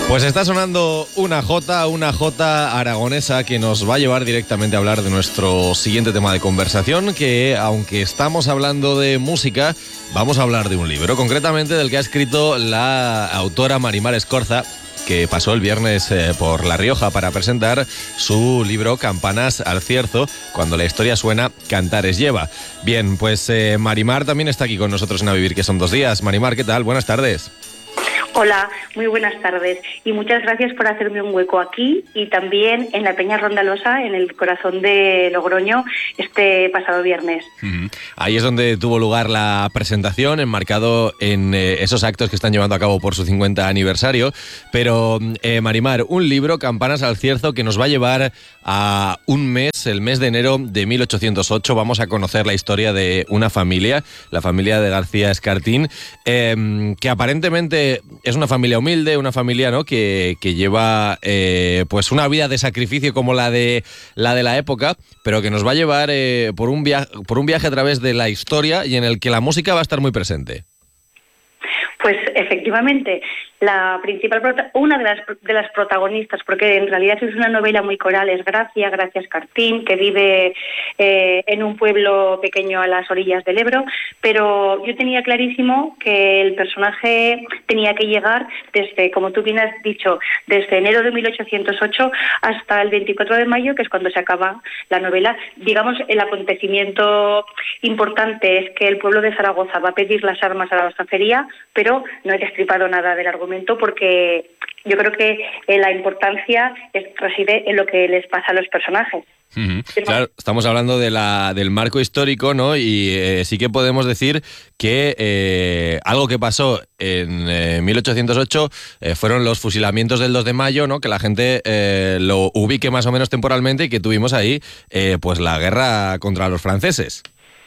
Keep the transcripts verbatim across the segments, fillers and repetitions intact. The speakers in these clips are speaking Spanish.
Pues está sonando una jota, una jota aragonesa que nos va a llevar directamente a hablar de nuestro siguiente tema de conversación, que aunque estamos hablando de música, vamos a hablar de un libro, concretamente del que ha escrito la autora Marimar Escorza, que pasó el viernes eh, por La Rioja para presentar su libro Campanas al Cierzo, cuando la historia suena, cantares lleva. Bien, pues eh, Marimar también está aquí con nosotros en A Vivir, que son dos días. Marimar, ¿qué tal? Buenas tardes. Hola, muy buenas tardes y muchas gracias por hacerme un hueco aquí y también en la Peña Rondalosa, en el corazón de Logroño, este pasado viernes. Uh-huh. Ahí es donde tuvo lugar la presentación, enmarcado en eh, esos actos que están llevando a cabo por su cincuenta aniversario. Pero, eh, Marimar, un libro, Campanas al Cierzo, que nos va a llevar a un mes, el mes de enero de mil ochocientos ocho. Vamos a conocer la historia de una familia, la familia de García Escartín, eh, que aparentemente es una familia humilde, una familia, ¿no?, que, que lleva eh, pues una vida de sacrificio como la de la de la época, pero que nos va a llevar eh, por un viaje por un viaje a través de la historia y en el que la música va a estar muy presente. Pues efectivamente, la principal una de las, de las protagonistas, porque en realidad es una novela muy coral, es Gracia, Gracia Escartín, que vive eh, en un pueblo pequeño a las orillas del Ebro, pero yo tenía clarísimo que el personaje tenía que llegar desde, como tú bien has dicho, desde enero de mil ochocientos ocho hasta el veinticuatro de mayo, que es cuando se acaba la novela. Digamos, el acontecimiento importante es que el pueblo de Zaragoza va a pedir las armas a la bastacería, pero no he destripado nada del argumento porque yo creo que eh, la importancia es, reside en lo que les pasa a los personajes. Uh-huh. Claro, estamos hablando de la, del marco histórico, ¿no? Y eh, sí que podemos decir que eh, algo que pasó en eh, mil ochocientos ocho eh, fueron los fusilamientos del dos de mayo, ¿no? Que la gente eh, lo ubique más o menos temporalmente y que tuvimos ahí eh, pues la guerra contra los franceses.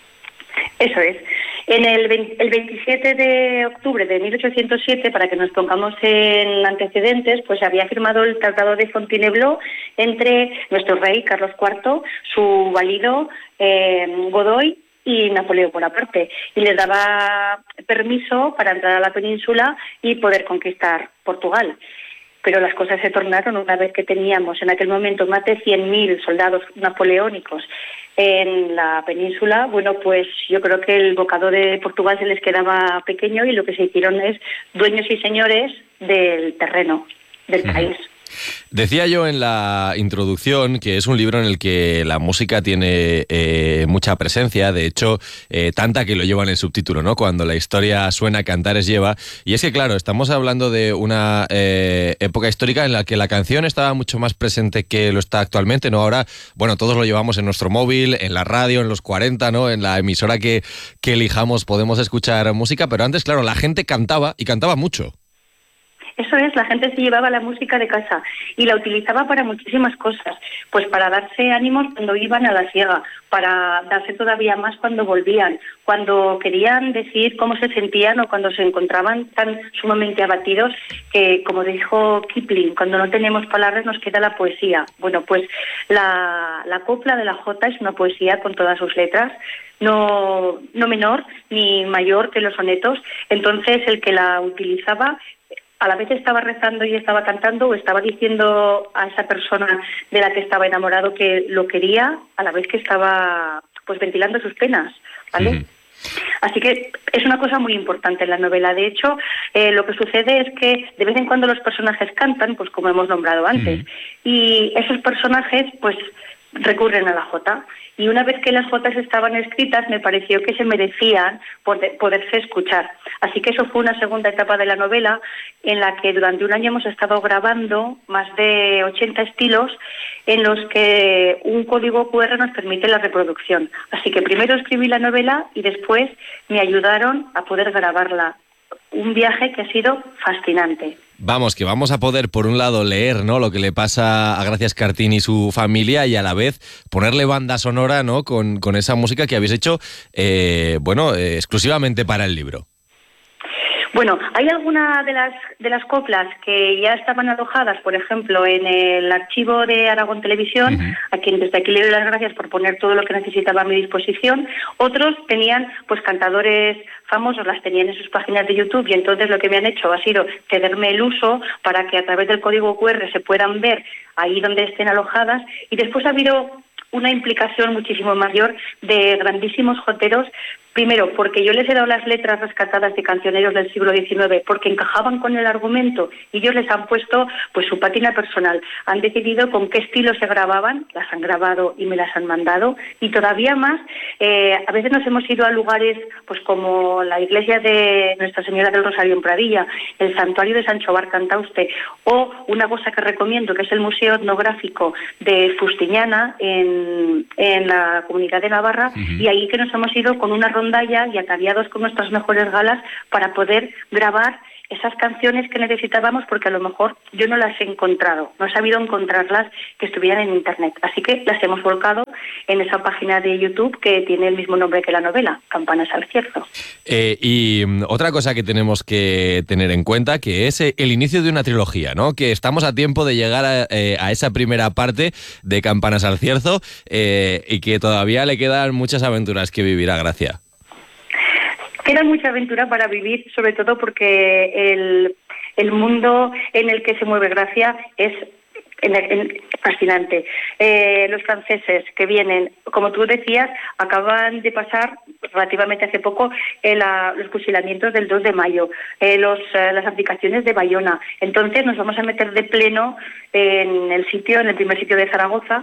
Eso es. En el, el veintisiete de octubre de mil ochocientos siete, para que nos pongamos en antecedentes, pues había firmado el Tratado de Fontainebleau entre nuestro rey Carlos cuarto, su valido eh, Godoy y Napoleón Bonaparte, y les daba permiso para entrar a la península y poder conquistar Portugal. Pero las cosas se tornaron una vez que teníamos en aquel momento más de cien mil soldados napoleónicos en la península. Bueno, pues yo creo que el bocado de Portugal se les quedaba pequeño y lo que se hicieron es dueños y señores del terreno, del uh-huh. país. Decía yo en la introducción que es un libro en el que la música tiene eh, mucha presencia, de hecho, eh, tanta que lo lleva en el subtítulo, ¿no? Cuando la historia suena, cantares lleva. Y es que, claro, estamos hablando de una eh, época histórica en la que la canción estaba mucho más presente que lo está actualmente, ¿no? Ahora, bueno, todos lo llevamos en nuestro móvil, en la radio, en los cuarenta, ¿no? En la emisora que, que elijamos podemos escuchar música, pero antes, claro, la gente cantaba y cantaba mucho. Eso es, la gente se llevaba la música de casa y la utilizaba para muchísimas cosas, pues para darse ánimos cuando iban a la siega, para darse todavía más cuando volvían, cuando querían decir cómo se sentían o cuando se encontraban tan sumamente abatidos que, como dijo Kipling, cuando no tenemos palabras nos queda la poesía. Bueno, pues la, la copla de la jota es una poesía con todas sus letras, no, no menor ni mayor que los sonetos, entonces el que la utilizaba a la vez estaba rezando y estaba cantando o estaba diciendo a esa persona de la que estaba enamorado que lo quería, a la vez que estaba pues ventilando sus penas, ¿vale? Uh-huh. Así que es una cosa muy importante en la novela. De hecho, eh, lo que sucede es que de vez en cuando los personajes cantan, pues como hemos nombrado antes, uh-huh. y esos personajes pues recurren a la jota. Y una vez que las jotas estaban escritas, me pareció que se merecían poder, poderse escuchar. Así que eso fue una segunda etapa de la novela en la que durante un año hemos estado grabando más de ochenta estilos en los que un código cu erre nos permite la reproducción. Así que primero escribí la novela y después me ayudaron a poder grabarla. Un viaje que ha sido fascinante. Vamos, que vamos a poder, por un lado, leer, ¿no?, lo que le pasa a Gracia Escartín y su familia y a la vez ponerle banda sonora, ¿no?, con, con esa música que habéis hecho, eh, bueno, eh, exclusivamente para el libro. Bueno, hay algunas de las de las coplas que ya estaban alojadas, por ejemplo, en el archivo de Aragón Televisión, uh-huh. a quien desde aquí le doy las gracias por poner todo lo que necesitaba a mi disposición. Otros tenían, pues, cantadores famosos, las tenían en sus páginas de YouTube, y entonces lo que me han hecho ha sido cederme el uso para que a través del código cu erre se puedan ver ahí donde estén alojadas. Y después ha habido una implicación muchísimo mayor de grandísimos joteros. Primero, porque yo les he dado las letras rescatadas de cancioneros del siglo diecinueve, porque encajaban con el argumento y ellos les han puesto, pues, su pátina personal. Han decidido con qué estilo se grababan, las han grabado y me las han mandado. Y todavía más, eh, a veces nos hemos ido a lugares, pues, como la iglesia de Nuestra Señora del Rosario en Pradilla, el santuario de Sancho Bar Cantauste, o una cosa que recomiendo, que es el Museo Etnográfico de Fustiñana, en, en la Comunidad de Navarra, uh-huh. y ahí que nos hemos ido con una ronda y ataviados con nuestras mejores galas para poder grabar esas canciones que necesitábamos, porque a lo mejor yo no las he encontrado, no he sabido encontrarlas que estuvieran en internet. Así que las hemos volcado en esa página de YouTube que tiene el mismo nombre que la novela, Campanas al Cierzo. Eh, y otra cosa que tenemos que tener en cuenta, que es el inicio de una trilogía, ¿no? Que estamos a tiempo de llegar a, eh, a esa primera parte de Campanas al Cierzo, eh, y que todavía le quedan muchas aventuras que vivir a Gracia. Queda mucha aventura para vivir, sobre todo porque el, el mundo en el que se mueve Gracia es en, en, fascinante. Eh, los franceses que vienen, como tú decías, acaban de pasar relativamente hace poco eh, la, los fusilamientos del dos de mayo, eh, los, eh, las abdicaciones de Bayona. Entonces nos vamos a meter de pleno en el sitio, en el primer sitio de Zaragoza.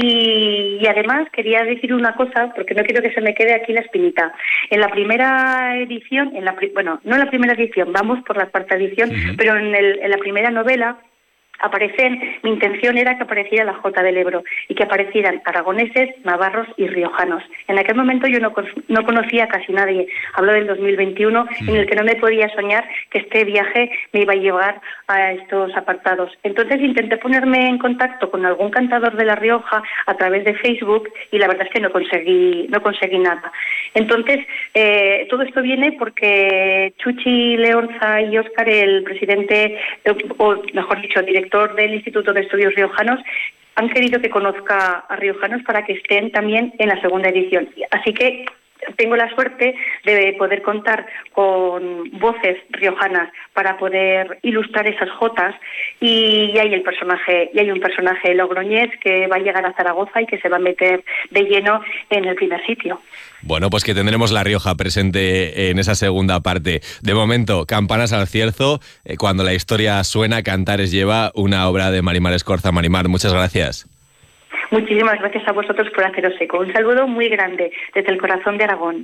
Y, y además quería decir una cosa, porque no quiero que se me quede aquí la espinita. En la primera edición, en la bueno, no en la primera edición, vamos por la cuarta edición, uh-huh. pero en, el, en la primera novela aparecen, mi intención era que apareciera la Jota del Ebro y que aparecieran aragoneses, navarros y riojanos. En aquel momento yo no, no conocía a casi nadie. Hablo del dos mil veintiuno, sí. en el que no me podía soñar que este viaje me iba a llevar a estos apartados. Entonces intenté ponerme en contacto con algún cantador de La Rioja a través de Facebook y la verdad es que no conseguí, no conseguí nada. Entonces, eh, todo esto viene porque Chuchi Leonza y Óscar, el presidente, o mejor dicho, director del Instituto de Estudios Riojanos, han querido que conozca a riojanos para que estén también en la segunda edición. Así que tengo la suerte de poder contar con voces riojanas para poder ilustrar esas jotas, y hay el personaje, y hay un personaje logroñés que va a llegar a Zaragoza y que se va a meter de lleno en el primer sitio. Bueno, pues que tendremos La Rioja presente en esa segunda parte. De momento, Campanas al Cierzo, eh, cuando la historia suena, Cantares lleva, una obra de Marimar Escorza. Marimar, muchas gracias. Muchísimas gracias a vosotros por haceros eco. Un saludo muy grande desde el corazón de Aragón.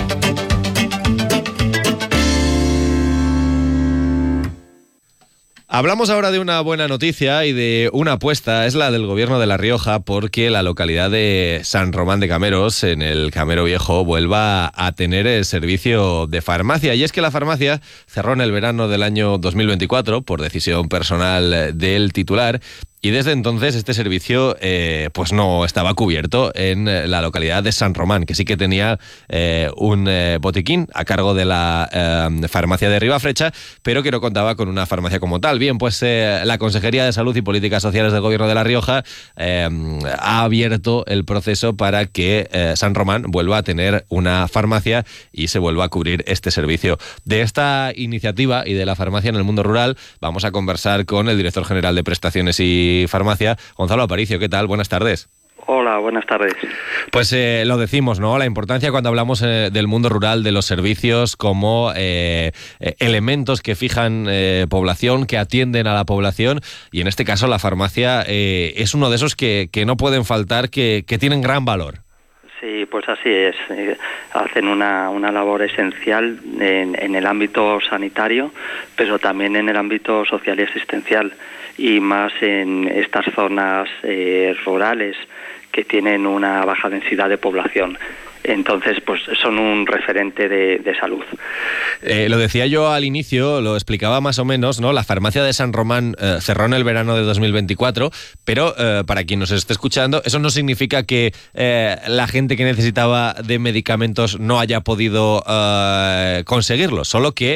Hablamos ahora de una buena noticia y de una apuesta, es la del gobierno de La Rioja, porque la localidad de San Román de Cameros, en el Camero Viejo, vuelva a tener el servicio de farmacia. Y es que la farmacia cerró en el verano del año dos mil veinticuatro por decisión personal del titular, y desde entonces este servicio eh, pues no estaba cubierto en la localidad de San Román, que sí que tenía eh, un eh, botiquín a cargo de la eh, farmacia de Ribafrecha, pero que no contaba con una farmacia como tal. Bien, pues eh, la Consejería de Salud y Políticas Sociales del Gobierno de La Rioja eh, ha abierto el proceso para que eh, San Román vuelva a tener una farmacia y se vuelva a cubrir este servicio. De esta iniciativa y de la farmacia en el mundo rural vamos a conversar con el director general de Prestaciones y Farmacia, Gonzalo Aparicio. ¿Qué tal? Buenas tardes. Hola, buenas tardes. Pues eh, lo decimos, ¿no? La importancia cuando hablamos eh, del mundo rural, de los servicios como eh, eh, elementos que fijan eh, población, que atienden a la población, y en este caso la farmacia eh, es uno de esos que, que no pueden faltar, que, que tienen gran valor. Sí, pues así es. Eh, hacen una, una labor esencial en, en el ámbito sanitario, pero también en el ámbito social y asistencial, y más en estas zonas eh, rurales que tienen una baja densidad de población. Entonces, pues son un referente de, de salud. Eh, lo decía yo al inicio, lo explicaba más o menos, ¿no? La farmacia de San Román eh, cerró en el verano de dos mil veinticuatro, pero eh, para quien nos esté escuchando, eso no significa que eh, la gente que necesitaba de medicamentos no haya podido eh, conseguirlos, solo que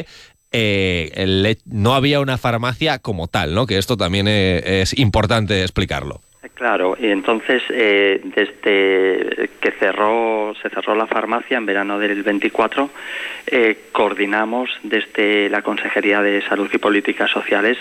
eh, el, no había una farmacia como tal, ¿no? Que esto también es, es importante explicarlo. Claro, y entonces eh, desde que cerró se cerró la farmacia en verano del veinticuatro, eh, coordinamos desde la Consejería de Salud y Políticas Sociales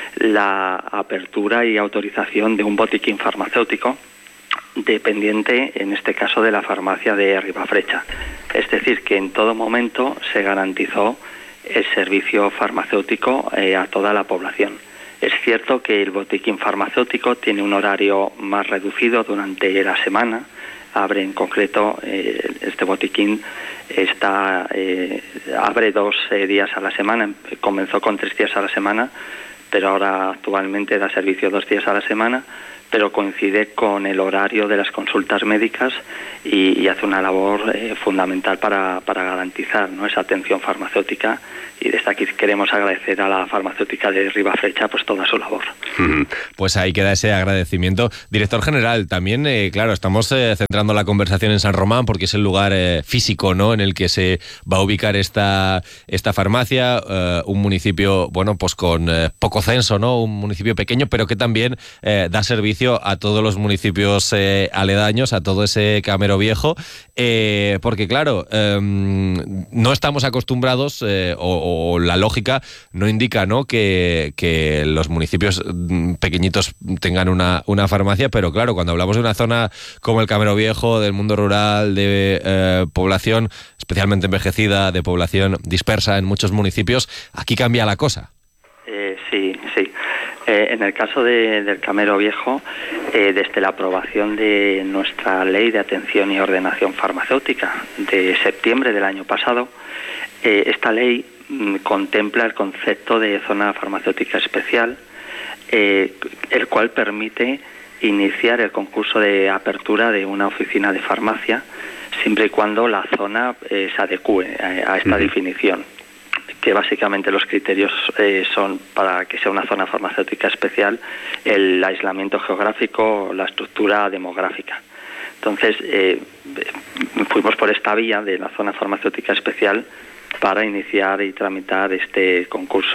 la apertura y autorización de un botiquín farmacéutico dependiente, en este caso, de la farmacia de Ribafrecha. Es decir, que en todo momento se garantizó el servicio farmacéutico eh, a toda la población. Es cierto que el botiquín farmacéutico tiene un horario más reducido durante la semana. Abre en concreto, eh, este botiquín está eh, abre dos eh, días a la semana. Comenzó con tres días a la semana, pero ahora actualmente da servicio dos días a la semana, pero coincide con el horario de las consultas médicas y, y hace una labor eh, fundamental para, para garantizar, ¿no?, esa atención farmacéutica. Y desde aquí queremos agradecer a la farmacéutica de Ribafrecha pues toda su labor. Pues ahí queda ese agradecimiento. Director general, también, eh, claro, estamos eh, centrando la conversación en San Román porque es el lugar eh, físico, ¿no?, en el que se va a ubicar esta, esta farmacia, eh, un municipio, bueno, pues con eh, poco censo, ¿no?, un municipio pequeño, pero que también eh, da servicio a todos los municipios eh, aledaños, a todo ese Camero Viejo, eh, porque claro, eh, no estamos acostumbrados eh, o o la lógica no indica, ¿no?, que, que los municipios pequeñitos tengan una, una farmacia, pero claro, cuando hablamos de una zona como el Camero Viejo, del mundo rural, de eh, población especialmente envejecida, de población dispersa en muchos municipios, aquí cambia la cosa. Eh, sí, sí. Eh, en el caso de, del Camero Viejo, eh, desde la aprobación de nuestra Ley de Atención y Ordenación Farmacéutica de septiembre del año pasado, eh, esta ley contempla el concepto de zona farmacéutica especial, eh, el cual permite iniciar el concurso de apertura de una oficina de farmacia siempre y cuando la zona eh, se adecue a, a esta uh-huh. definición, que básicamente los criterios eh, son para que sea una zona farmacéutica especial el aislamiento geográfico, la estructura demográfica. Entonces, eh, fuimos por esta vía de la zona farmacéutica especial para iniciar y tramitar este concurso.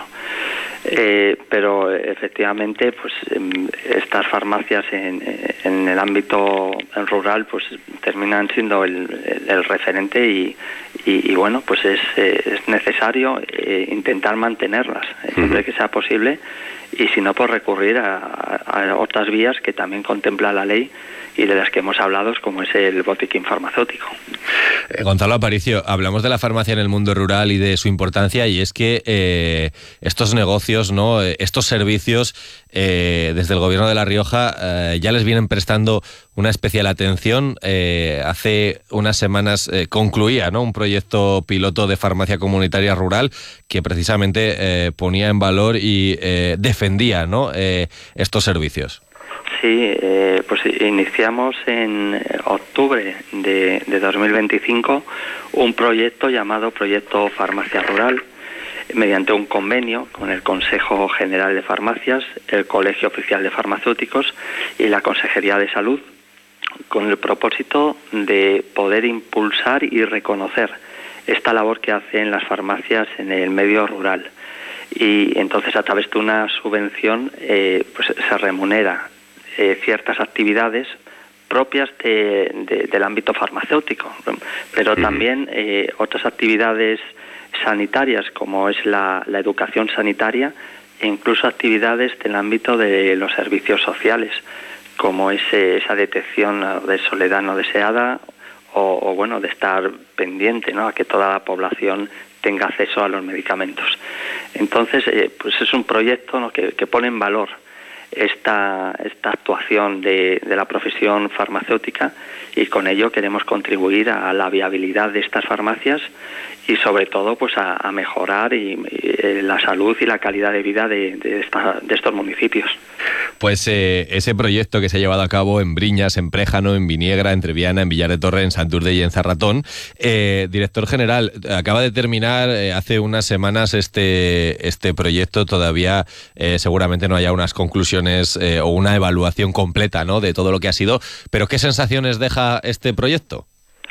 Eh, pero efectivamente, pues estas farmacias en, en el ámbito rural pues terminan siendo el, el referente y, y, y bueno, pues es, es necesario eh, intentar mantenerlas eh, siempre que sea posible, y si no, pues recurrir a, a otras vías que también contempla la ley y de las que hemos hablado, como es el botiquín farmacéutico. Eh, Gonzalo Aparicio, hablamos de la farmacia en el mundo rural y de su importancia, y es que eh, estos negocios, ¿no?, estos servicios, eh, desde el Gobierno de La Rioja eh, ya les vienen prestando una especial atención. Eh, hace unas semanas eh, concluía, ¿no?, un proyecto piloto de farmacia comunitaria rural que precisamente eh, ponía en valor y eh, defendía, ¿no?, eh, estos servicios. Sí, eh, pues iniciamos en octubre de, de dos mil veinticinco un proyecto llamado Proyecto Farmacia Rural, mediante un convenio con el Consejo General de Farmacias, el Colegio Oficial de Farmacéuticos y la Consejería de Salud, con el propósito de poder impulsar y reconocer esta labor que hacen las farmacias en el medio rural. Y entonces, a través de una subvención, eh, pues se remunera eh, ciertas actividades propias de, de, del ámbito farmacéutico, pero uh-huh. también eh, otras actividades sanitarias, como es la, la educación sanitaria, e incluso actividades del ámbito de los servicios sociales, como es eh, esa detección de soledad no deseada, o, o bueno, de estar pendiente, ¿no?, a que toda la población tenga acceso a los medicamentos. Entonces, eh, pues es un proyecto, ¿no?, que, que pone en valor esta, esta actuación de, de la profesión farmacéutica, y con ello queremos contribuir a la viabilidad de estas farmacias y sobre todo pues a, a mejorar y, y la salud y la calidad de vida de, de, esta, de estos municipios. Pues eh, ese proyecto que se ha llevado a cabo en Briñas, en Préjano, en Viniegra, en Treviana, en Villar de Torre, en Santurce y en Zarratón, eh, director general, acaba de terminar eh, hace unas semanas este, este proyecto. Todavía eh, seguramente no haya unas conclusiones eh, o una evaluación completa, ¿no?, de todo lo que ha sido, pero ¿qué sensaciones deja este proyecto?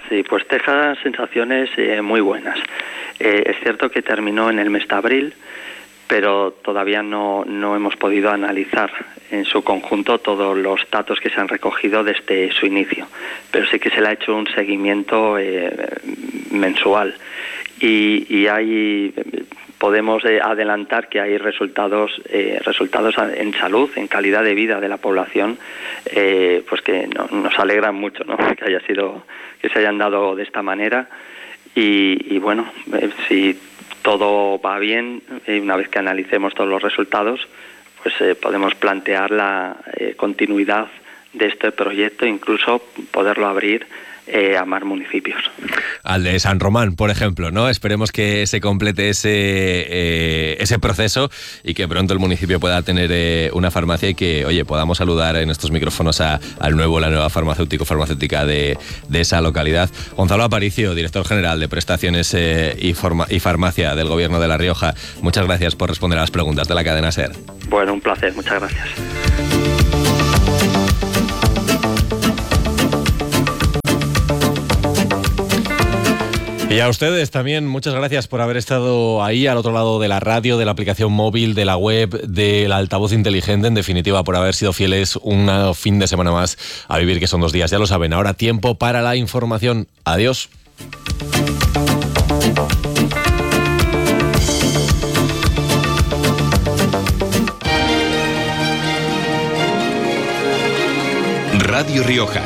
Sí, pues deja sensaciones eh, muy buenas. Eh, es cierto que terminó en el mes de abril, pero todavía no, no hemos podido analizar en su conjunto todos los datos que se han recogido desde su inicio. Pero sí que se le ha hecho un seguimiento eh, mensual y, y hay... podemos eh, adelantar que hay resultados eh, resultados en salud, en calidad de vida de la población, eh, pues que no, nos alegran mucho, ¿no? Que haya sido, que se hayan dado de esta manera y, y bueno, eh, si todo va bien, eh, una vez que analicemos todos los resultados, pues eh, podemos plantear la eh, continuidad de este proyecto, incluso poderlo abrir Eh, a más municipios. Al de San Román, por ejemplo, ¿no? Esperemos que se complete ese eh, ese proceso y que pronto el municipio pueda tener eh, una farmacia y que, oye, podamos saludar en estos micrófonos a, al nuevo, la nueva farmacéutico farmacéutica de, de esa localidad. Gonzalo Aparicio, director general de Prestaciones eh, y, forma, y Farmacia del Gobierno de La Rioja, muchas gracias por responder a las preguntas de la cadena SER. Bueno, un placer, muchas gracias. Y a ustedes también, muchas gracias por haber estado ahí al otro lado de la radio, de la aplicación móvil, de la web, del altavoz inteligente, en definitiva, por haber sido fieles un fin de semana más a vivir, que son dos días, ya lo saben. Ahora tiempo para la información. Adiós. Radio Rioja.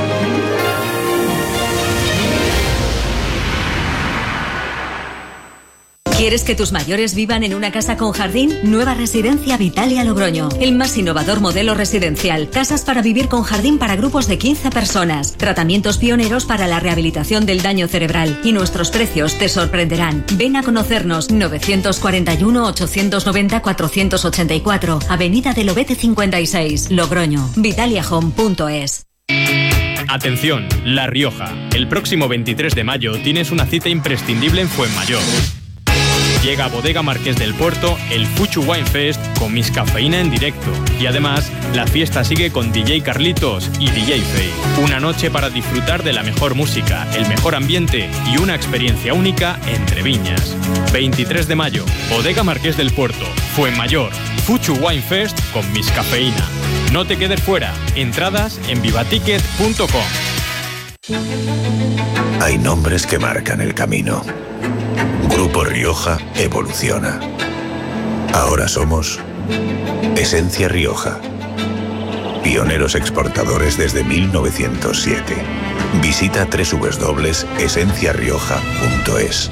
¿Quieres que tus mayores vivan en una casa con jardín? Nueva Residencia Vitalia Logroño. El más innovador modelo residencial. Casas para vivir con jardín para grupos de quince personas. Tratamientos pioneros para la rehabilitación del daño cerebral. Y nuestros precios te sorprenderán. Ven a conocernos. novecientos cuarenta y uno, ochocientos noventa, cuatrocientos ochenta y cuatro. Avenida del Obete cincuenta y seis. Logroño. Vitalia Home punto es. Atención, La Rioja. El próximo veintitrés de mayo tienes una cita imprescindible en Fuenmayor. Llega a Bodega Marqués del Puerto el Fuchu Wine Fest con Miss Cafeína en directo. Y además, la fiesta sigue con D J Carlitos y D J Fey. Una noche para disfrutar de la mejor música, el mejor ambiente y una experiencia única entre viñas. veintitrés de mayo, Bodega Marqués del Puerto, Fuenmayor, Fuchu Wine Fest con Miss Cafeína. No te quedes fuera. Entradas en vivaticket punto com. Hay nombres que marcan el camino. Grupo Rioja evoluciona. Ahora somos Esencia Rioja. Pioneros exportadores desde mil novecientos siete. Visita doble u doble u doble u punto esencia rioja punto es.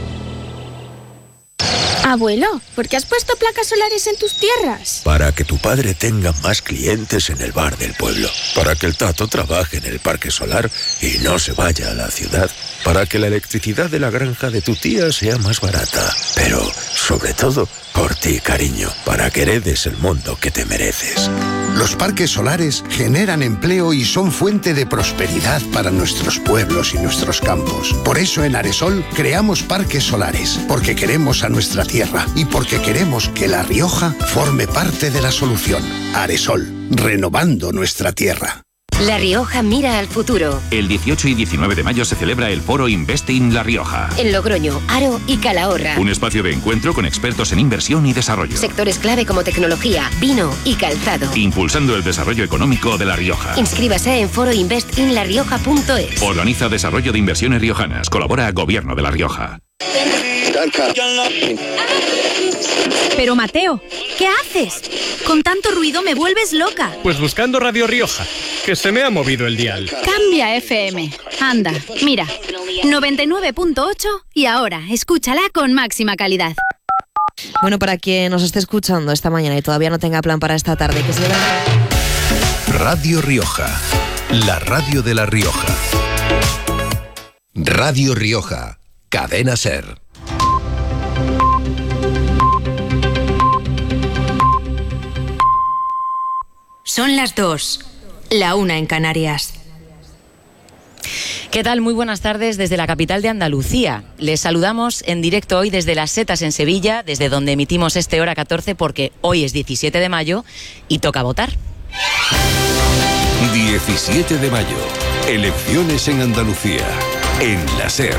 Abuelo, ¿por qué has puesto placas solares en tus tierras? Para que tu padre tenga más clientes en el bar del pueblo. Para que el Tato trabaje en el parque solar y no se vaya a la ciudad. Para que la electricidad de la granja de tu tía sea más barata. Pero, sobre todo, por ti, cariño. Para que heredes el mundo que te mereces. Los parques solares generan empleo y son fuente de prosperidad para nuestros pueblos y nuestros campos. Por eso en Aresol creamos parques solares, porque queremos a nuestra tierra y porque queremos que La Rioja forme parte de la solución. Aresol, renovando nuestra tierra. La Rioja mira al futuro. El dieciocho y diecinueve de mayo se celebra el foro Investing La Rioja. En Logroño, Aro y Calahorra. Un espacio de encuentro con expertos en inversión y desarrollo. Sectores clave como tecnología, vino y calzado. Impulsando el desarrollo económico de La Rioja. Inscríbase en foro investing la rioja punto es. Organiza Desarrollo de Inversiones Riojanas. Colabora Gobierno de La Rioja. Pero Mateo, ¿qué haces? Con tanto ruido me vuelves loca. Pues buscando Radio Rioja, que se me ha movido el dial. Cambia F M. Anda, mira, noventa y nueve punto ocho y ahora escúchala con máxima calidad. Bueno, para quien nos esté escuchando esta mañana y todavía no tenga plan para esta tarde, que se vea. Radio Rioja, la radio de La Rioja. Radio Rioja, cadena SER. Son las dos, la una en Canarias. ¿Qué tal? Muy buenas tardes desde la capital de Andalucía. Les saludamos en directo hoy desde Las Setas en Sevilla, desde donde emitimos este Hora catorce, porque hoy es diecisiete de mayo y toca votar. diecisiete de mayo, elecciones en Andalucía. en la SER.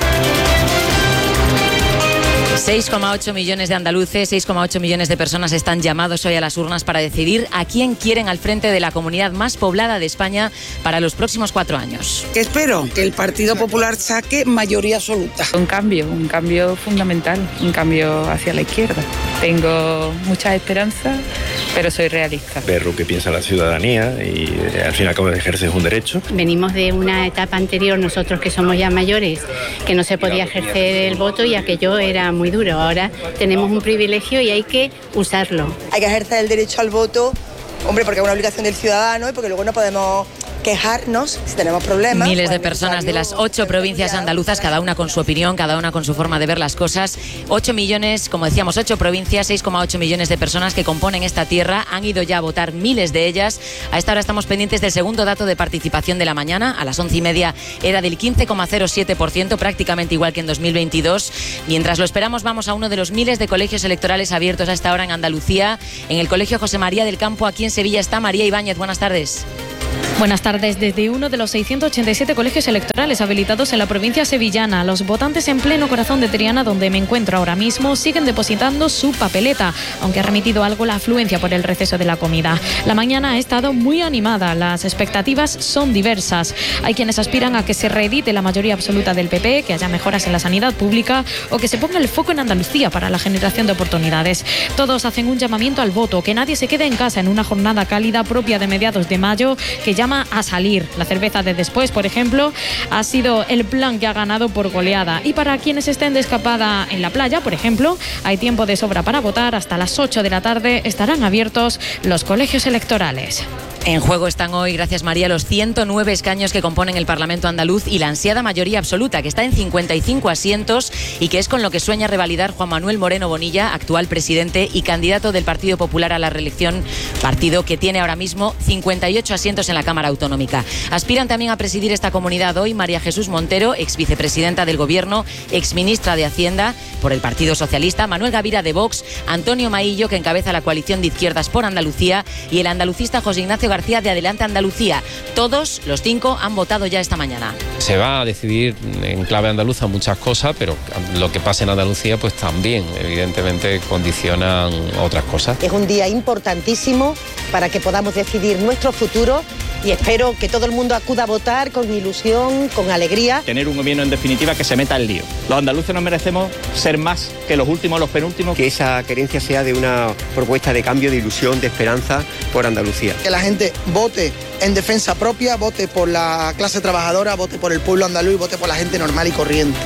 seis coma ocho millones de andaluces, seis coma ocho millones de personas están llamados hoy a las urnas para decidir a quién quieren al frente de la comunidad más poblada de España para los próximos cuatro años. ¿Qué espero? Que el Partido Popular saque mayoría absoluta. Un cambio, un cambio fundamental, un cambio hacia la izquierda. Tengo mucha esperanza, pero soy realista. Ver lo que piensa la ciudadanía y eh, al fin y al cabo ejerces un derecho. Venimos de una etapa anterior, nosotros que somos ya mayores, que no se podía ejercer el voto y aquello era muy duro. Ahora tenemos un privilegio y hay que usarlo. Hay que ejercer el derecho al voto, hombre, porque es una obligación del ciudadano y porque luego no podemos quejarnos si tenemos problemas. Miles de personas de las ocho provincias andaluzas, cada una con su opinión, cada una con su forma de ver las cosas. Ocho millones, como decíamos, ocho provincias, seis coma ocho millones de personas que componen esta tierra. Han ido ya a votar miles de ellas. A esta hora estamos pendientes del segundo dato de participación de la mañana. A las once y media era del quince coma cero siete por ciento, prácticamente igual que en dos mil veintidós. Mientras lo esperamos, vamos a uno de los miles de colegios electorales abiertos a esta hora en Andalucía. En el Colegio José María del Campo, aquí en Sevilla, está María Ibáñez. Buenas tardes. Buenas tardes. Desde uno de los seiscientos ochenta y siete colegios electorales habilitados en la provincia sevillana, los votantes en pleno corazón de Triana, donde me encuentro ahora mismo, siguen depositando su papeleta, aunque ha remitido algo la afluencia por el receso de la comida. La mañana ha estado muy animada, las expectativas son diversas. Hay quienes aspiran a que se reedite la mayoría absoluta del P P, que haya mejoras en la sanidad pública o que se ponga el foco en Andalucía para la generación de oportunidades. Todos hacen un llamamiento al voto, que nadie se quede en casa en una jornada cálida propia de mediados de mayo, que llama a salir. La cerveza de después, por ejemplo, ha sido el plan que ha ganado por goleada. Y para quienes estén de escapada en la playa, por ejemplo, hay tiempo de sobra para votar. Hasta las ocho de la tarde estarán abiertos los colegios electorales. En juego están hoy, gracias María, los ciento nueve escaños que componen el Parlamento andaluz y la ansiada mayoría absoluta, que está en cincuenta y cinco asientos y que es con lo que sueña revalidar Juan Manuel Moreno Bonilla, actual presidente y candidato del Partido Popular a la reelección, partido que tiene ahora mismo cincuenta y ocho asientos en la Cámara Autonómica. Aspiran también a presidir esta comunidad hoy María Jesús Montero, ex vicepresidenta del Gobierno, ex ministra de Hacienda por el Partido Socialista, Manuel Gavira de Vox, Antonio Maillo, que encabeza la coalición de izquierdas por Andalucía, y el andalucista José Ignacio García de Adelante Andalucía. Todos, los cinco, han votado ya esta mañana. Se va a decidir en clave andaluza muchas cosas, pero lo que pasa en Andalucía pues también, evidentemente, condicionan otras cosas. Es un día importantísimo para que podamos decidir nuestro futuro y espero que todo el mundo acuda a votar con ilusión, con alegría. Tener un gobierno, en definitiva, que se meta al lío. Los andaluces nos merecemos ser más que los últimos, los penúltimos. Que esa querencia sea de una propuesta de cambio, de ilusión, de esperanza por Andalucía. Que la gente vote en defensa propia, vote por la clase trabajadora, vote por el pueblo andaluz y vote por la gente normal y corriente.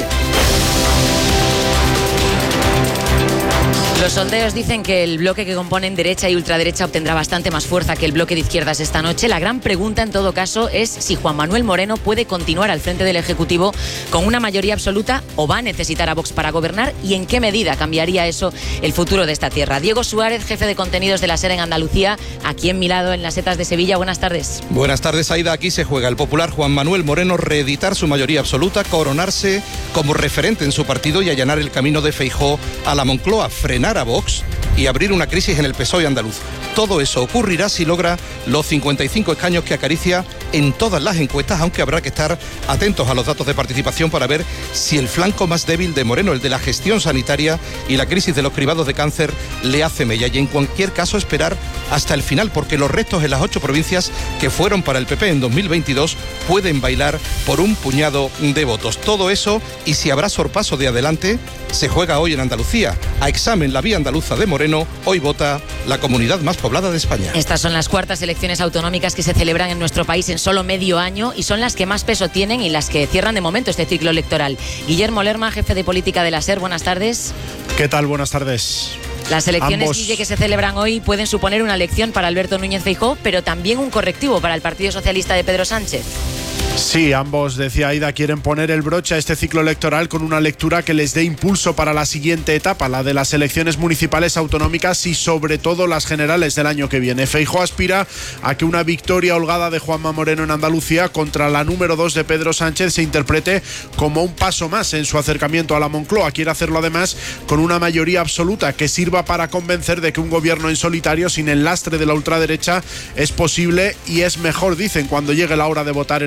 Los sondeos dicen que el bloque que componen derecha y ultraderecha obtendrá bastante más fuerza que el bloque de izquierdas esta noche. La gran pregunta, en todo caso, es si Juan Manuel Moreno puede continuar al frente del Ejecutivo con una mayoría absoluta o va a necesitar a Vox para gobernar, y en qué medida cambiaría eso el futuro de esta tierra. Diego Suárez, jefe de contenidos de la SER en Andalucía, aquí en mi lado, en las Setas de Sevilla. Buenas tardes. Buenas tardes, Aida. Aquí se juega el popular Juan Manuel Moreno reeditar su mayoría absoluta, coronarse como referente en su partido y allanar el camino de Feijóo a la Moncloa, frenar a Vox y abrir una crisis en el P S O E andaluz. Todo eso ocurrirá si logra los cincuenta y cinco escaños que acaricia en todas las encuestas, aunque habrá que estar atentos a los datos de participación para ver si el flanco más débil de Moreno, el de la gestión sanitaria y la crisis de los cribados de cáncer, le hace mella. Y en cualquier caso esperar hasta el final, porque los restos en las ocho provincias que fueron para el P P en dos mil veintidós pueden bailar por un puñado de votos. Todo eso, y si habrá sorpaso de adelante, se juega hoy en Andalucía. A examen la vía andaluza de Moreno, hoy vota la comunidad más poblada de España. Estas son las cuartas elecciones autonómicas que se celebran en nuestro país en solo medio año y son las que más peso tienen y las que cierran de momento este ciclo electoral. Guillermo Lerma, jefe de política de la SER, buenas tardes. ¿Qué tal? Buenas tardes. Las elecciones, Ambos... Guille, que se celebran hoy pueden suponer una lección para Alberto Núñez Feijóo, pero también un correctivo para el Partido Socialista de Pedro Sánchez. Sí, ambos, decía Aida, quieren poner el broche a este ciclo electoral con una lectura que les dé impulso para la siguiente etapa, la de las elecciones municipales, autonómicas y sobre todo las generales del año que viene. Feijóo aspira a que una victoria holgada de Juanma Moreno en Andalucía contra la número dos de Pedro Sánchez se interprete como un paso más en su acercamiento a la Moncloa. Quiere hacerlo además con una mayoría absoluta que sirva para convencer de que un gobierno en solitario sin el lastre de la ultraderecha es posible y es mejor, dicen, cuando llegue la hora de votar en el conjunto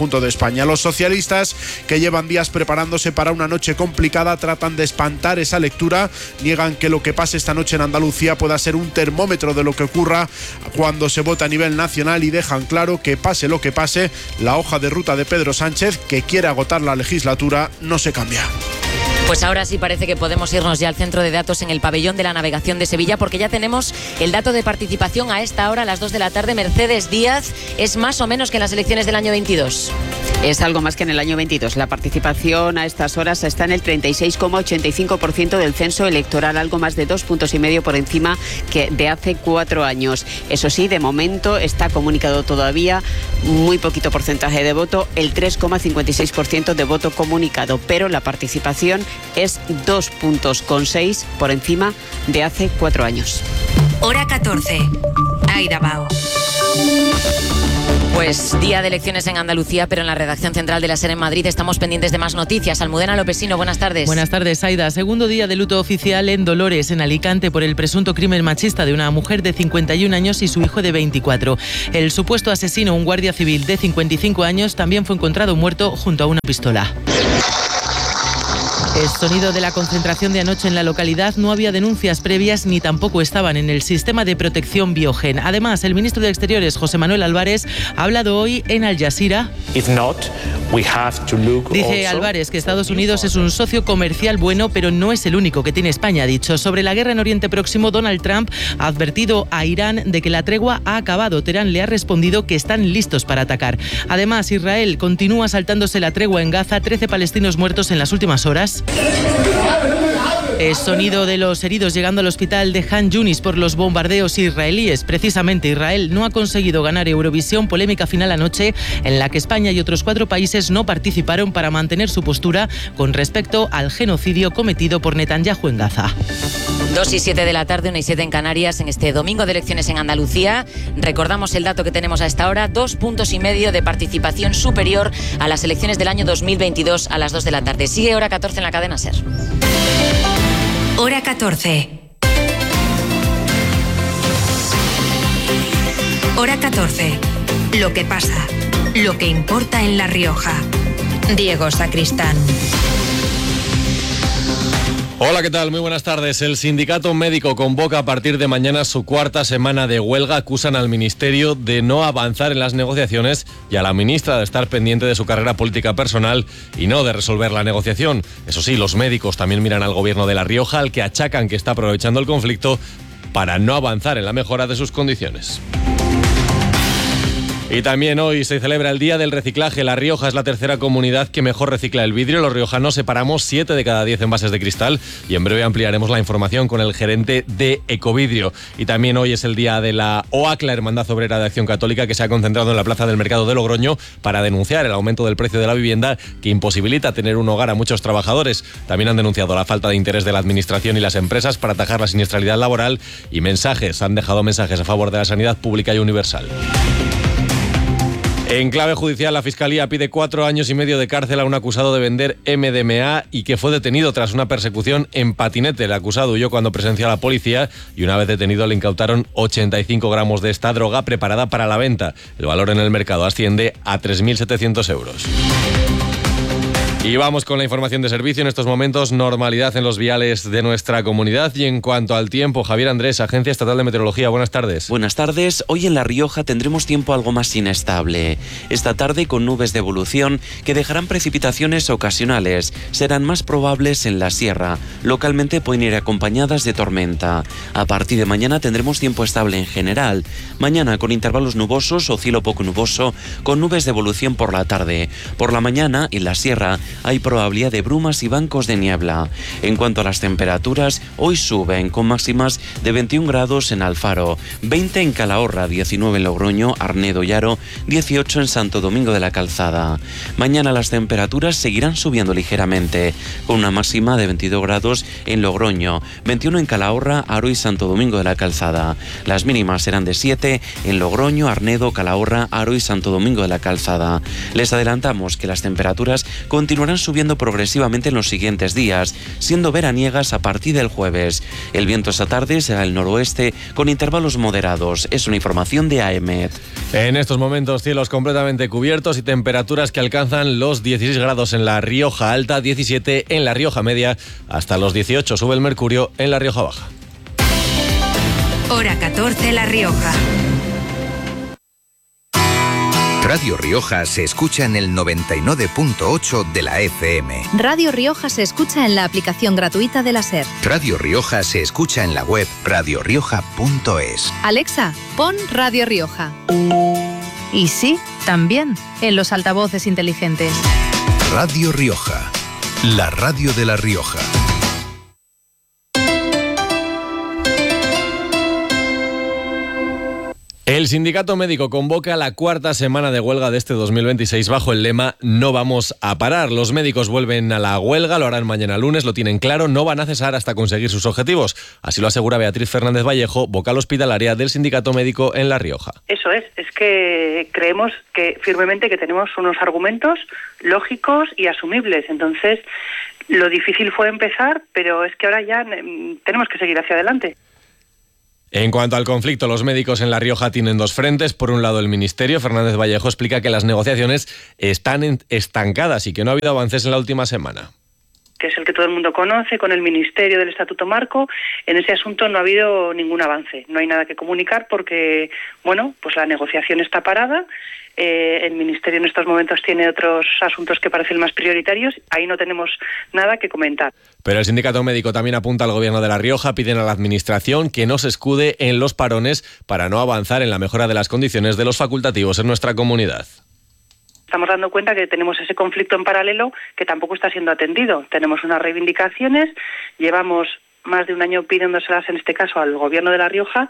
conjunto de España. Los socialistas, que llevan días preparándose para una noche complicada, tratan de espantar esa lectura. Niegan que lo que pase esta noche en Andalucía pueda ser un termómetro de lo que ocurra cuando se vota a nivel nacional y dejan claro que pase lo que pase, la hoja de ruta de Pedro Sánchez, que quiere agotar la legislatura, no se cambia. Pues ahora sí parece que podemos irnos ya al centro de datos en el pabellón de la navegación de Sevilla, porque ya tenemos el dato de participación a esta hora, a las dos de la tarde. Mercedes Díaz, ¿es más o menos que en las elecciones del año veintidós? Es algo más que en el año veintidós. La participación a estas horas está en el treinta y seis coma ochenta y cinco por ciento del censo electoral, algo más de dos puntos y medio por encima que de hace cuatro años. Eso sí, de momento está comunicado todavía muy poquito porcentaje de voto, el tres coma cincuenta y seis por ciento de voto comunicado, pero la participación es dos puntos con seis por encima de hace cuatro años. Hora catorce. Aida Bao. Pues día de elecciones en Andalucía, pero en la redacción central de la SER en Madrid estamos pendientes de más noticias. Almudena Lopesino, buenas tardes. Buenas tardes, Aida. Segundo día de luto oficial en Dolores, en Alicante, por el presunto crimen machista de una mujer de cincuenta y un años y su hijo de veinticuatro. El supuesto asesino, un guardia civil de cincuenta y cinco años, también fue encontrado muerto junto a una pistola. El sonido de la concentración de anoche en la localidad. No había denuncias previas ni tampoco estaban en el sistema de protección Biogen. Además, el ministro de Exteriores, José Manuel Álvarez, ha hablado hoy en Al Jazeera. Dice Álvarez que Estados Unidos es un socio comercial bueno, pero no es el único que tiene España, ha dicho. Sobre la guerra en Oriente Próximo, Donald Trump ha advertido a Irán de que la tregua ha acabado. Teherán le ha respondido que están listos para atacar. Además, Israel continúa saltándose la tregua en Gaza. trece palestinos muertos en las últimas horas. El sonido de los heridos llegando al hospital de Han Yunis por los bombardeos israelíes. Precisamente, Israel no ha conseguido ganar Eurovisión. Polémica final anoche en la que España y otros cuatro países no participaron para mantener su postura con respecto al genocidio cometido por Netanyahu en Gaza. dos y siete de la tarde, una y siete en Canarias, en este domingo de elecciones en Andalucía. Recordamos el dato que tenemos a esta hora, dos puntos y medio de participación superior a las elecciones del año dos mil veintidós a las dos de la tarde. Sigue Hora catorce en la cadena SER. Hora catorce. Hora catorce. Lo que pasa, lo que importa en La Rioja. Diego Sacristán. Hola, ¿qué tal? Muy buenas tardes. El sindicato médico convoca a partir de mañana su cuarta semana de huelga. Acusan al Ministerio de no avanzar en las negociaciones y a la ministra de estar pendiente de su carrera política personal y no de resolver la negociación. Eso sí, los médicos también miran al gobierno de La Rioja, al que achacan que está aprovechando el conflicto para no avanzar en la mejora de sus condiciones. Y también hoy se celebra el Día del Reciclaje. La Rioja es la tercera comunidad que mejor recicla el vidrio. Los riojanos separamos siete de cada diez envases de cristal y en breve ampliaremos la información con el gerente de Ecovidrio. Y también hoy es el día de la O A C, la Hermandad Obrera de Acción Católica, que se ha concentrado en la plaza del Mercado de Logroño para denunciar el aumento del precio de la vivienda que imposibilita tener un hogar a muchos trabajadores. También han denunciado la falta de interés de la administración y las empresas para atajar la siniestralidad laboral y mensajes. Han dejado mensajes a favor de la sanidad pública y universal. En clave judicial, la Fiscalía pide cuatro años y medio de cárcel a un acusado de vender M D M A y que fue detenido tras una persecución en patinete. El acusado huyó cuando presenció a la policía y una vez detenido le incautaron ochenta y cinco gramos de esta droga preparada para la venta. El valor en el mercado asciende a tres mil setecientos euros. Y vamos con la información de servicio. En estos momentos, normalidad en los viales de nuestra comunidad. Y en cuanto al tiempo, Javier Andrés, Agencia Estatal de Meteorología, buenas tardes. Buenas tardes. Hoy en La Rioja tendremos tiempo algo más inestable. Esta tarde con nubes de evolución que dejarán precipitaciones ocasionales. Serán más probables en la sierra. Localmente pueden ir acompañadas de tormenta. A partir de mañana tendremos tiempo estable en general. Mañana con intervalos nubosos o cielo poco nuboso, con nubes de evolución por la tarde. Por la mañana, en la sierra, hay probabilidad de brumas y bancos de niebla. En cuanto a las temperaturas, hoy suben con máximas de veintiún grados en Alfaro, veinte en Calahorra, diecinueve en Logroño, Arnedo y Haro, dieciocho en Santo Domingo de la Calzada. Mañana las temperaturas seguirán subiendo ligeramente, con una máxima de veintidós grados en Logroño, veintiuno en Calahorra, Haro y Santo Domingo de la Calzada. Las mínimas serán de siete en Logroño, Arnedo, Calahorra, Haro y Santo Domingo de la Calzada. Les adelantamos que las temperaturas continúan continuarán subiendo progresivamente en los siguientes días, siendo veraniegas a partir del jueves. El viento esta tarde será el noroeste con intervalos moderados. Es una información de A E M E T. En estos momentos cielos completamente cubiertos y temperaturas que alcanzan los dieciséis grados en la Rioja Alta, diecisiete en la Rioja Media, hasta los dieciocho sube el mercurio en la Rioja Baja. Hora catorce, La Rioja. Radio Rioja se escucha en el noventa y nueve punto ocho de la F M. Radio Rioja se escucha en la aplicación gratuita de la SER. Radio Rioja se escucha en la web radio rioja punto es. Alexa, pon Radio Rioja. Y sí, también en los altavoces inteligentes. Radio Rioja, la radio de La Rioja. El sindicato médico convoca la cuarta semana de huelga de este dos mil veintiséis bajo el lema "No vamos a parar". Los médicos vuelven a la huelga, lo harán mañana lunes, lo tienen claro, no van a cesar hasta conseguir sus objetivos. Así lo asegura Beatriz Fernández Vallejo, vocal hospitalaria del sindicato médico en La Rioja. Eso es, es que creemos que firmemente que tenemos unos argumentos lógicos y asumibles. Entonces, lo difícil fue empezar, pero es que ahora ya tenemos que seguir hacia adelante. En cuanto al conflicto, los médicos en La Rioja tienen dos frentes. Por un lado, el Ministerio. Fernández Vallejo explica que las negociaciones están estancadas y que no ha habido avances en la última semana. Que es el que todo el mundo conoce, con el Ministerio del Estatuto Marco. En ese asunto no ha habido ningún avance. No hay nada que comunicar porque, bueno, pues la negociación está parada. Eh, el Ministerio en estos momentos tiene otros asuntos que parecen más prioritarios. Ahí no tenemos nada que comentar. Pero el sindicato médico también apunta al gobierno de La Rioja, piden a la administración que no se escude en los parones para no avanzar en la mejora de las condiciones de los facultativos en nuestra comunidad. Estamos dando cuenta que tenemos ese conflicto en paralelo que tampoco está siendo atendido. Tenemos unas reivindicaciones, llevamos más de un año pidiéndoselas en este caso al gobierno de La Rioja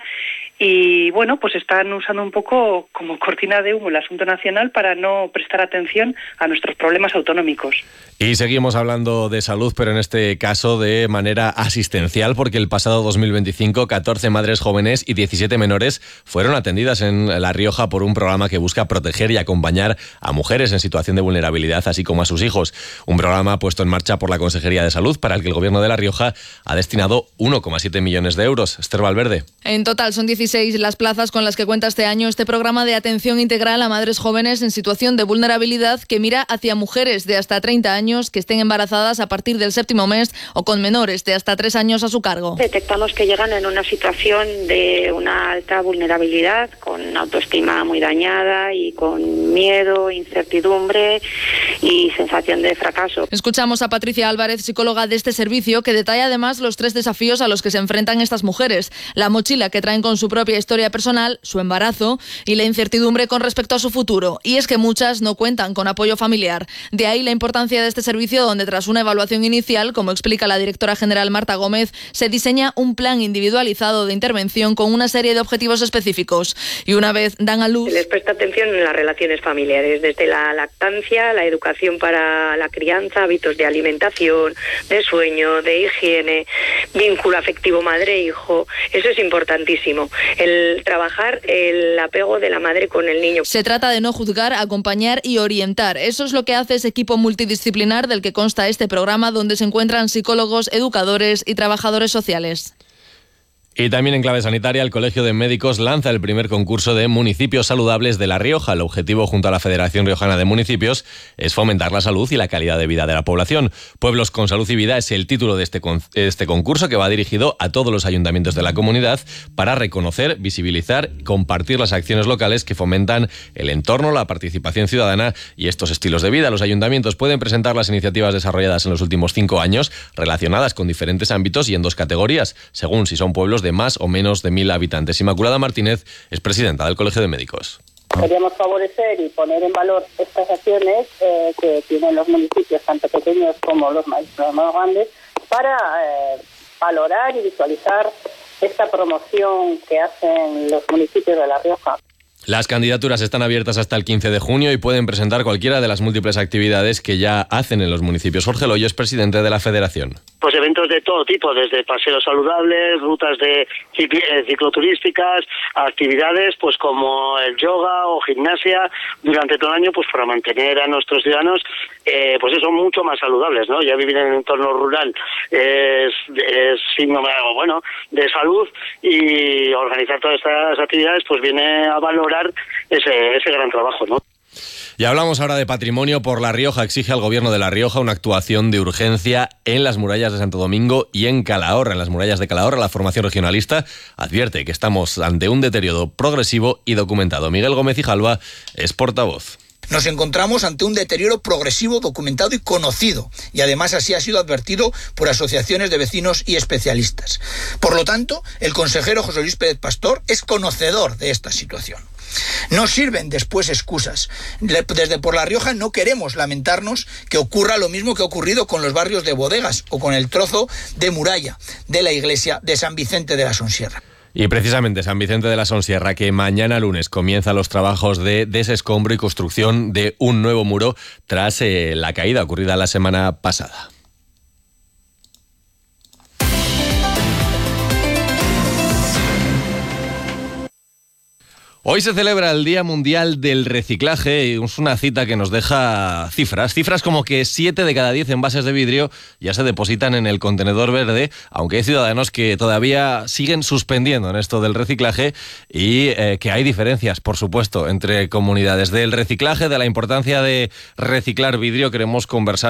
y bueno, pues están usando un poco como cortina de humo el asunto nacional para no prestar atención a nuestros problemas autonómicos. Y seguimos hablando de salud, pero en este caso de manera asistencial, porque el pasado dos mil veinticinco catorce madres jóvenes y diecisiete menores fueron atendidas en La Rioja por un programa que busca proteger y acompañar a mujeres en situación de vulnerabilidad, así como a sus hijos. Un programa puesto en marcha por la Consejería de Salud, para el que el gobierno de La Rioja ha destinado uno coma siete millones de euros. Esther Valverde. En total son dieciséis las plazas con las que cuenta este año este programa de atención integral a madres jóvenes en situación de vulnerabilidad que mira hacia mujeres de hasta treinta años que estén embarazadas a partir del séptimo mes o con menores de hasta tres años a su cargo. Detectamos que llegan en una situación de una alta vulnerabilidad, con autoestima muy dañada y con miedo, incertidumbre y sensación de fracaso. Escuchamos a Patricia Álvarez, psicóloga de este servicio, que detalla además los tres desafíos a los que se enfrentan estas mujeres: la mochila que traen con su propia historia personal, su embarazo y la incertidumbre con respecto a su futuro. Y es que muchas no cuentan con apoyo familiar. De ahí la importancia de este servicio, donde tras una evaluación inicial, como explica la directora general Marta Gómez, se diseña un plan individualizado de intervención con una serie de objetivos específicos. Y una vez dan a luz, se les presta atención en las relaciones familiares, desde la lactancia, la educación para la crianza, hábitos de alimentación, de sueño, de higiene, vínculo afectivo madre-hijo. Eso es importantísimo, el trabajar el apego de la madre con el niño. Se trata de no juzgar, acompañar y orientar. Eso es lo que hace ese equipo multidisciplinar del que consta este programa, donde se encuentran psicólogos, educadores y trabajadores sociales. Y también en clave sanitaria, el Colegio de Médicos lanza el primer concurso de municipios saludables de La Rioja. El objetivo, junto a la Federación Riojana de Municipios, es fomentar la salud y la calidad de vida de la población. Pueblos con salud y vida es el título de este, con- este concurso, que va dirigido a todos los ayuntamientos de la comunidad para reconocer, visibilizar y compartir las acciones locales que fomentan el entorno, la participación ciudadana y estos estilos de vida. Los ayuntamientos pueden presentar las iniciativas desarrolladas en los últimos cinco años relacionadas con diferentes ámbitos y en dos categorías, según si son pueblos de más o menos de mil habitantes. Inmaculada Martínez es presidenta del Colegio de Médicos. Queríamos favorecer y poner en valor estas acciones eh, que tienen los municipios, tanto pequeños como los más, los más grandes, para eh, valorar y visualizar esta promoción que hacen los municipios de La Rioja. Las candidaturas están abiertas hasta el quince de junio y pueden presentar cualquiera de las múltiples actividades que ya hacen en los municipios. Jorge Loyo es presidente de la Federación. Pues eventos de todo tipo, desde paseos saludables, rutas de cicloturísticas, actividades pues como el yoga o gimnasia durante todo el año, pues para mantener a nuestros ciudadanos eh, pues eso, mucho más saludables, ¿no? Ya vivir en un entorno rural es, es signo bueno de salud, y organizar todas estas actividades pues viene a valorar ese, ese gran trabajo, ¿no? Y hablamos ahora de patrimonio. Por La Rioja exige al gobierno de La Rioja una actuación de urgencia en las murallas de Santo Domingo y en Calahorra. En las murallas de Calahorra, la formación regionalista advierte que estamos ante un deterioro progresivo y documentado. Miguel Gómez y Jalva es portavoz. Nos encontramos ante un deterioro progresivo, documentado y conocido, y además así ha sido advertido por asociaciones de vecinos y especialistas. Por lo tanto, el consejero José Luis Pérez Pastor es conocedor de esta situación. No sirven después excusas. Desde Por La Rioja no queremos lamentarnos que ocurra lo mismo que ha ocurrido con los barrios de Bodegas o con el trozo de muralla de la iglesia de San Vicente de la Sonsierra. Y precisamente San Vicente de la Sonsierra, que mañana lunes comienza los trabajos de desescombro y construcción de un nuevo muro tras eh, la caída ocurrida la semana pasada. Hoy se celebra el Día Mundial del Reciclaje y es una cita que nos deja cifras. Cifras como que siete de cada diez envases de vidrio ya se depositan en el contenedor verde, aunque hay ciudadanos que todavía siguen suspendiendo en esto del reciclaje y eh, que hay diferencias, por supuesto, entre comunidades. Del reciclaje, de la importancia de reciclar vidrio, queremos conversar